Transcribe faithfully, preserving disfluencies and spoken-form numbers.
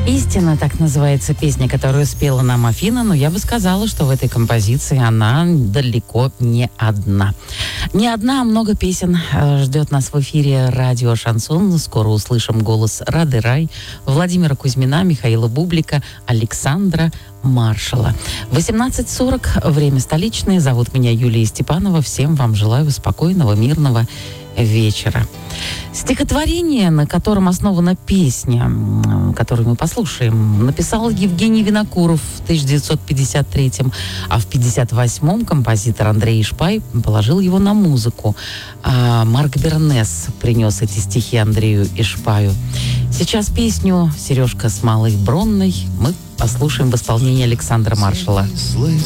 «Истина» — так называется песня, которую спела нам Афина, но я бы сказала, что в этой композиции она далеко не одна. Не одна, а много песен э, ждет нас в эфире радио «Шансон». Скоро услышим голос Рады Рай, Владимира Кузьмина, Михаила Бублика, Александра Маршала. восемнадцать сорок, время столичное. Зовут меня Юлия Степанова. Всем вам желаю спокойного, мирного вечера. Стихотворение, на котором основана песня, которую мы послушаем, написал Евгений Винокуров в тысяча девятьсот пятьдесят третьем, а в пятьдесят восьмом композитор Андрей Ишпай положил его на музыку. А Марк Бернес принес эти стихи Андрею Ишпаю. Сейчас песню «Сережка с малой Бронной» мы послушаем в исполнении Александра Маршала.